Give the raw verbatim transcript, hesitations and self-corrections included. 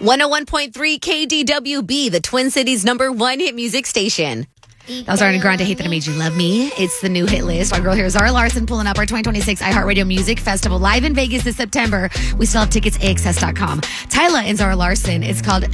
one oh one point three K D W B, the Twin Cities' number one hit music station. That was Ariana Grande, Hate That I Made You Love Me. It's the new hit list. Our girl here is Zara Larson pulling up our twenty twenty-six iHeartRadio Music Festival live in Vegas this September. We still have tickets, A X S dot com. Tyla and Zara Larson. It's called